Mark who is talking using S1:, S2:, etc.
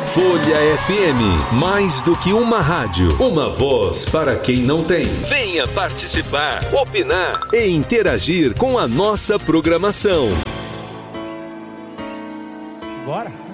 S1: Folha FM, mais do que uma rádio, uma voz para quem não tem. Venha participar, opinar e interagir com a nossa programação.
S2: Bora!